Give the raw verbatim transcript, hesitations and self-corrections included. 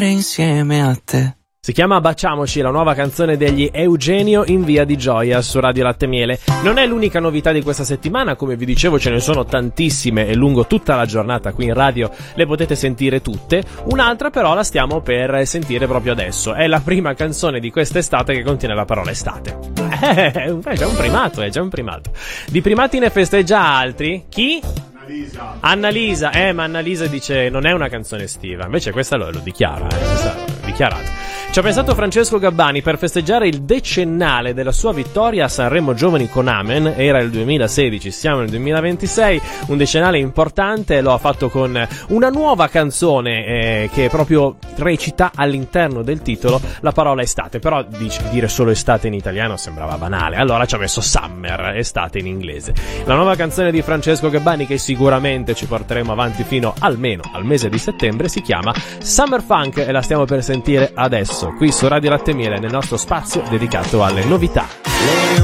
stare insieme a te. Si chiama Baciamoci, la nuova canzone degli Eugenio in Via di Gioia su Radio Latte Miele. Non è l'unica novità di questa settimana, come vi dicevo ce ne sono tantissime e lungo tutta la giornata qui in radio le potete sentire tutte. Un'altra però la stiamo per sentire proprio adesso. È la prima canzone di quest'estate che contiene la parola estate. Eh, c'è un primato, eh, c'è un primato. Di primati ne festeggia altri. Chi? Annalisa. Annalisa, eh, ma Annalisa dice non è una canzone estiva. Invece questa lo, lo dichiara, eh, questa lo dichiarato. Ci ha pensato Francesco Gabbani per festeggiare il decennale della sua vittoria a Sanremo Giovani con Amen. Era il duemilasedici, siamo nel duemilaventisei, un decennale importante. Lo ha fatto con una nuova canzone eh, che proprio recita all'interno del titolo la parola estate. Però dice, dire solo estate in italiano sembrava banale, allora ci ha messo summer, estate in inglese. La nuova canzone di Francesco Gabbani, che sicuramente ci porteremo avanti fino almeno al mese di settembre, si chiama Summer Funk e la stiamo per sentire adesso qui su Radio Latte Miele, nel nostro spazio dedicato alle novità.